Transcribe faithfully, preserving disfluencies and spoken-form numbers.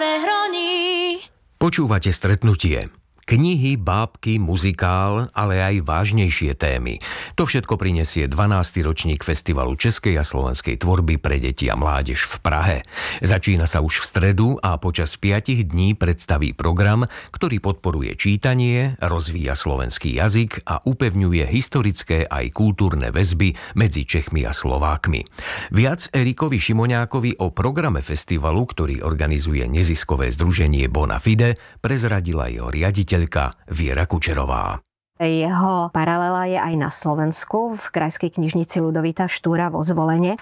hore hroní. Počúvate Stretnutie. Knihy, bábky, muzikál, ale aj vážnejšie témy. To všetko prinesie dvanásty ročník Festivalu českej a slovenskej tvorby pre deti a mládež v Prahe. Začína sa už v stredu a počas piatich dní predstaví program, ktorý podporuje čítanie, rozvíja slovenský jazyk a upevňuje historické aj kultúrne väzby medzi Čechmi a Slovákmi. Viac Erikovi Šimoňákovi o programe festivalu, ktorý organizuje neziskové združenie Bona Fide, prezradila jeho riaditeľ Viera Kučerová. Jeho paralela je aj na Slovensku, v Krajskej knižnici Ľudovita Štúra vo Zvolene.